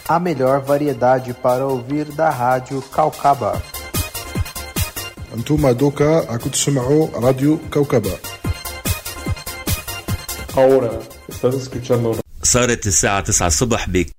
a melhor variedade para ouvir da Rádio Caucaba. أنتم دوكا راكم تسمعوا راديو كوكبة. Ahora estás escuchando. صارت الساعة 9 الصبح بك